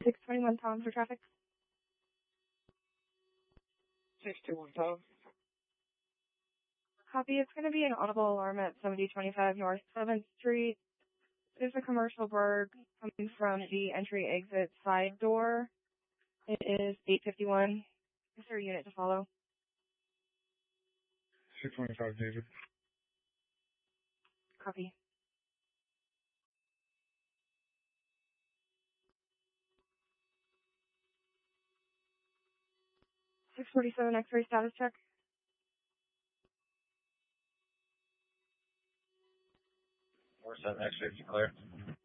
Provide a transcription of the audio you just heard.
621 pounds for traffic. 621 pounds. Copy. It's going to be an audible alarm at 7025 North 7th Street. There's a commercial bird coming from the entry-exit side door. It is 851. Is there a unit to follow? 625, David. Copy. .647 X-ray status check. 47 X-ray, clear.